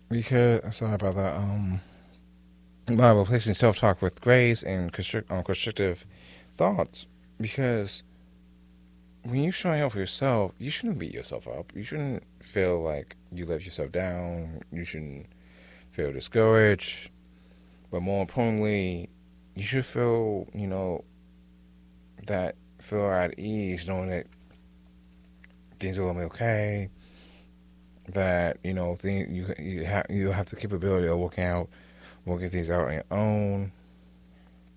Because I'm sorry about that. By replacing self-talk with grace and constructive thoughts, because when you're showing up for yourself, you shouldn't beat yourself up. You shouldn't feel like you let yourself down. You shouldn't feel discouraged. But more importantly, you should feel, that feel at ease, knowing that things are gonna be okay. That you have the capability of working things out on your own.